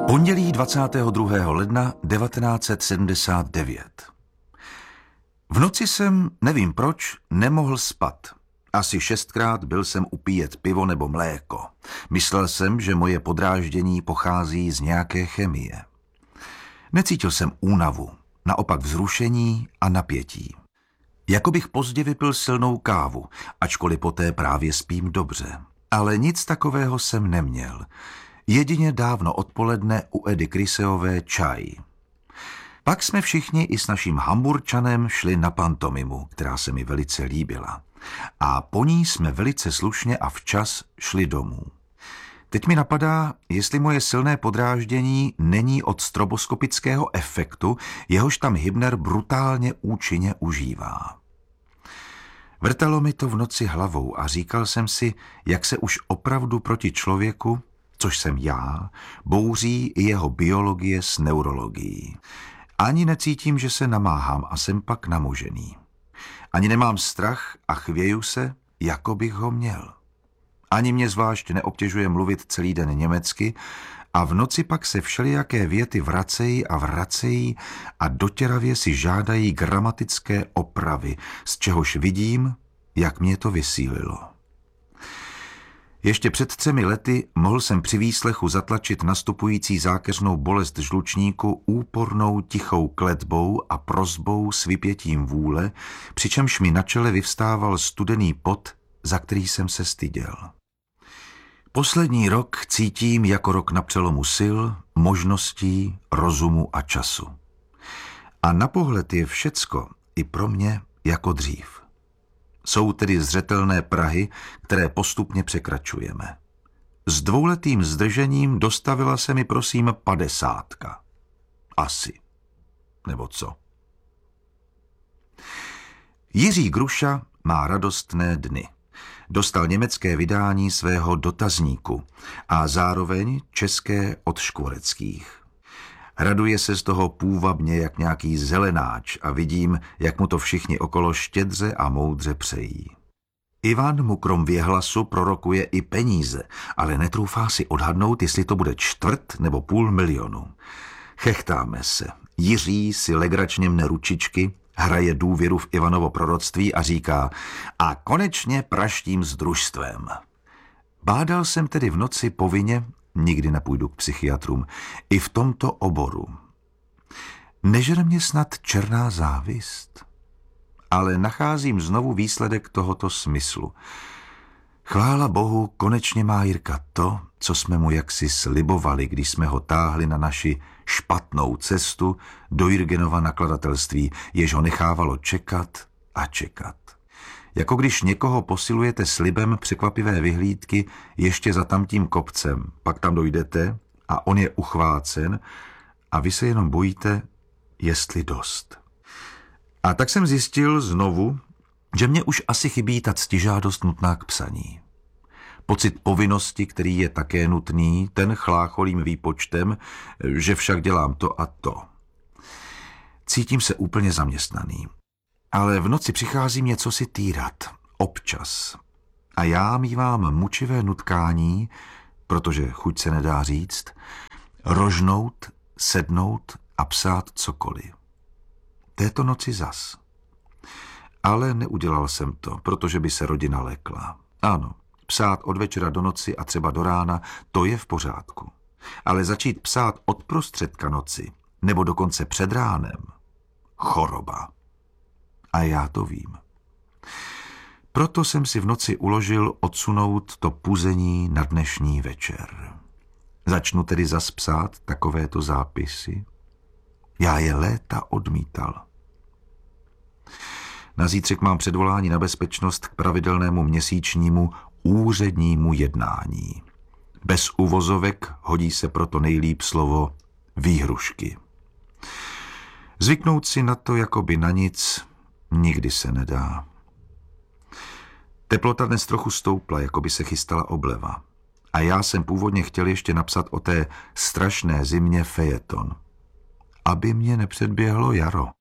Pondělí 22. ledna 1979. V noci jsem, nevím proč, nemohl spat. Asi 6krát byl jsem upíjet pivo nebo mléko. Myslel jsem, že moje podráždění pochází z nějaké chemie. Necítil jsem únavu, naopak vzrušení a napětí. Jako bych pozdě vypil silnou kávu, ačkoliv poté právě spím dobře. Ale nic takového jsem neměl. Jedině dávno odpoledne u Edy Kryseové čaj. Pak jsme všichni i s naším Hamburčanem šli na pantomimu, která se mi velice líbila. A po ní jsme velice slušně a včas šli domů. Teď mi napadá, jestli moje silné podráždění není od stroboskopického efektu, jehož tam Hybner brutálně účinně užívá. Vrtalo mi to v noci hlavou a říkal jsem si, jak se už opravdu proti člověku, což jsem já, bouří i jeho biologie s neurologií. Ani necítím, že se namáhám a jsem pak namožený. Ani nemám strach a chvěju se, jako bych ho měl. Ani mě zvlášť neobtěžuje mluvit celý den německy a v noci pak se všelijaké věty vracejí a dotěravě si žádají gramatické opravy, z čehož vidím, jak mě to vysílilo. Ještě před 3 lety mohl jsem při výslechu zatlačit nastupující zákeřnou bolest žlučníku úpornou tichou kletbou a prosbou s vypětím vůle, přičemž mi na čele vyvstával studený pot, za který jsem se styděl. Poslední rok cítím jako rok na přelomu sil, možností, rozumu a času. A na pohled je všecko, i pro mě, jako dřív. Jsou tedy zřetelné prahy, které postupně překračujeme. S 2letým zdržením dostavila se mi prosím 50. Asi. Nebo co? Jiří Gruša má radostné dny. Dostal německé vydání svého dotazníku a zároveň české od Škvoreckých. Raduje se z toho půvabně jak nějaký zelenáč a vidím, jak mu to všichni okolo štědře a moudře přejí. Ivan mu krom věhlasu prorokuje i peníze, ale netroufá si odhadnout, jestli to bude 1/4 nebo 500 000. Chechtáme se. Jiří si legračně mne ručičky, hraje důvěru v Ivanovo proroctví a říká: a konečně praštím s družstvem. Bádal jsem tedy v noci povinně, nikdy nepůjdu k psychiatrům, i v tomto oboru. Nežere mě snad černá závist? Ale nacházím znovu výsledek tohoto smyslu. Chvála Bohu, konečně má Jirka to, co jsme mu jaksi slibovali, když jsme ho táhli na naši špatnou cestu do Jürgenova nakladatelství, jež ho nechávalo čekat a čekat. Jako když někoho posilujete slibem překvapivé vyhlídky ještě za tamtím kopcem, pak tam dojdete a on je uchvácen a vy se jenom bojíte, jestli dost. A tak jsem zjistil znovu, že mě už asi chybí ta ctižádost nutná k psaní. Pocit povinnosti, který je také nutný, ten chlácholým výpočtem, že však dělám to a to. Cítím se úplně zaměstnaný. Ale v noci přichází mě cosi týrat, občas. A já mívám mučivé nutkání, protože chuť se nedá říct, rožnout, sednout a psát cokoliv. Této noci zas. Ale neudělal jsem to, protože by se rodina lekla. Ano, psát od večera do noci a třeba do rána, to je v pořádku. Ale začít psát od prostředka noci, nebo dokonce před ránem, choroba. A já to vím. Proto jsem si v noci uložil odsunout to puzení na dnešní večer. Začnu tedy zas psát takovéto zápisy. Já je léta odmítal. Na zítřek mám předvolání na bezpečnost k pravidelnému měsíčnímu úřednímu jednání. Bez uvozovek hodí se proto nejlíp slovo výhrušky. Zvyknout si na to jakoby na nic nikdy se nedá. Teplota dnes trochu stoupla, jako by se chystala obleva. A já jsem původně chtěl ještě napsat o té strašné zimě fejeton. Aby mě nepředběhlo jaro.